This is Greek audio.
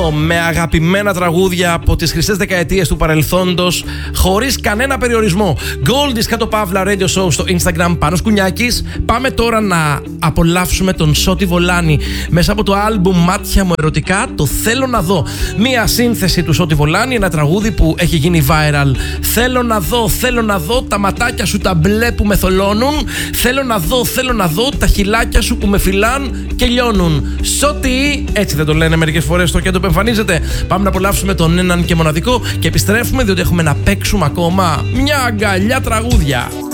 Με αγαπημένα τραγούδια από τις χρυσές δεκαετίες του παρελθόντος, χωρίς κανένα περιορισμό. Goldis _ Radio Show στο Instagram, Πάνος Κουνιάκης. Πάμε τώρα να απολαύσουμε τον Σώτη Βολάνη μέσα από το άλμπουμ Μάτια μου ερωτικά, το Θέλω να δω. Μία σύνθεση του Σώτη Βολάνη, ένα τραγούδι που έχει γίνει viral. Θέλω να δω τα ματάκια σου τα μπλε που με θολώνουν. Θέλω να δω τα χιλάκια σου που με φυλάν και λιώνουν. Σώτη, έτσι δεν το λένε μερικές φορές στο κέντρο που εμφανίζεται. Πάμε να απολαύσουμε τον έναν και μοναδικό και επιστρέφουμε, διότι έχουμε να παίξουμε ακόμα μια αγκαλιά τραγούδια.